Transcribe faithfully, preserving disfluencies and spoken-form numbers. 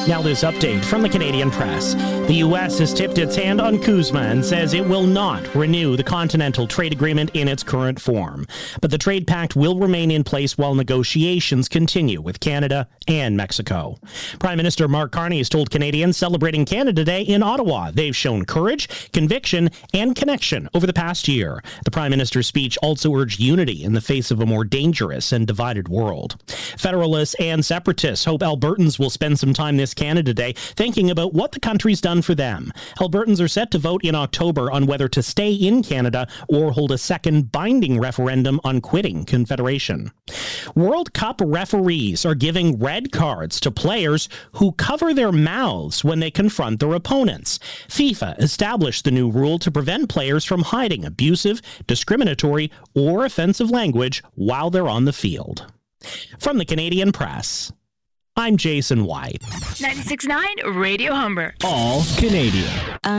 Now this update from the Canadian Press. The U S has tipped its hand on CUSMA and says it will not renew the Continental Trade Agreement in its current form. But the trade pact will remain in place while negotiations continue with Canada and Mexico. Prime Minister Mark Carney has told Canadians celebrating Canada Day in Ottawa they've shown courage, conviction, and connection over the past year. The Prime Minister's speech also urged unity in the face of a more dangerous and divided world. Federalists and separatists hope Albertans will spend some time this Canada Day thinking about what the country's done for them. Albertans are set to vote in October on whether to stay in Canada or hold a second binding referendum on quitting Confederation. World Cup referees are giving red cards to players who cover their mouths when they confront their opponents. FIFA established the new rule to prevent players from hiding abusive, discriminatory, or offensive language while they're on the field. From the Canadian Press, I'm Jason White. ninety-six point nine Radio Humber. All Canadian.